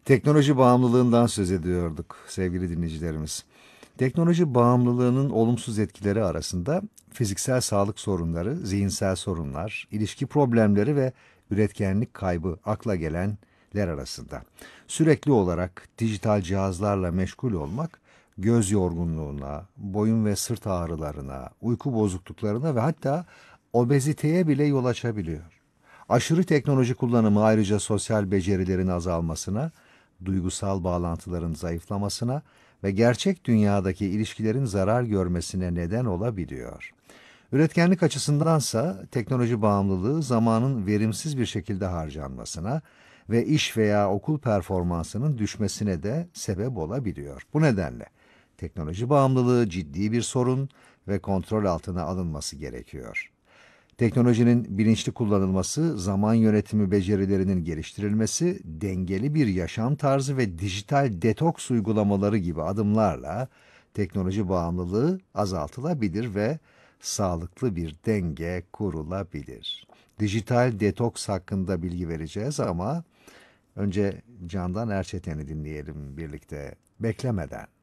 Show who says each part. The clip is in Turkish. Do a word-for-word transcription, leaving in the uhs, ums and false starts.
Speaker 1: Teknoloji bağımlılığından söz ediyorduk sevgili dinleyicilerimiz. Teknoloji bağımlılığının olumsuz etkileri arasında fiziksel sağlık sorunları, zihinsel sorunlar, ilişki problemleri ve üretkenlik kaybı akla gelenler arasında. Sürekli olarak dijital cihazlarla meşgul olmak, göz yorgunluğuna, boyun ve sırt ağrılarına, uyku bozukluklarına ve hatta obeziteye bile yol açabiliyor. Aşırı teknoloji kullanımı ayrıca sosyal becerilerin azalmasına, duygusal bağlantıların zayıflamasına ve gerçek dünyadaki ilişkilerin zarar görmesine neden olabiliyor. Üretkenlik açısındansa teknoloji bağımlılığı zamanın verimsiz bir şekilde harcanmasına ve iş veya okul performansının düşmesine de sebep olabiliyor. Bu nedenle teknoloji bağımlılığı ciddi bir sorun ve kontrol altına alınması gerekiyor. Teknolojinin bilinçli kullanılması, zaman yönetimi becerilerinin geliştirilmesi, dengeli bir yaşam tarzı ve dijital detoks uygulamaları gibi adımlarla teknoloji bağımlılığı azaltılabilir ve sağlıklı bir denge kurulabilir. Dijital detoks hakkında bilgi vereceğiz ama önce Candan Erçeten'i dinleyelim birlikte beklemeden.